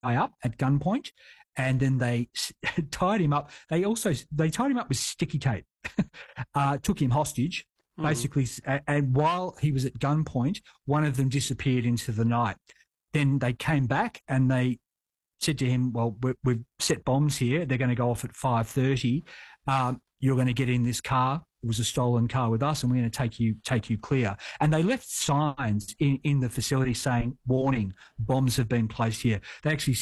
up at gunpoint, and then they tied him up. They tied him up with sticky tape, took him hostage, basically. And while he was at gunpoint, one of them disappeared into the night. Then they came back and they said to him, "Well, we've set bombs here. They're going to go off at 5:30. You're going to get in this car. It was a stolen car with us, and we're going to take you clear." And they left signs in the facility saying, "Warning, bombs have been placed here." They actually